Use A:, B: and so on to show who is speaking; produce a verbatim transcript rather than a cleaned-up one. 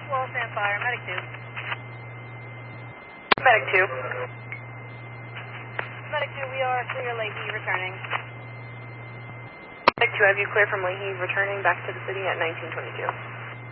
A: Wall stand fire, medic two.
B: Medic two.
A: Medic two, we are clear Leahy returning.
B: Medic two, have you clear from Leahy returning back to the city at nineteen twenty-two?